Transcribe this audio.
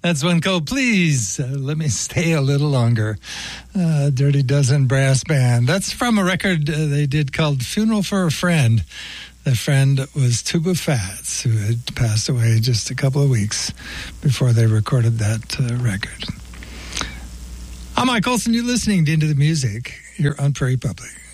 That's one called Please Let Me Stay a Little Longer. Dirty Dozen Brass Band. That's from a record they did called Funeral for a Friend. The friend was Tuba Fats, who had passed away just a couple of weeks before they recorded that record. I'm Mike Olson. You're listening to Into the Music. You're on Prairie Public.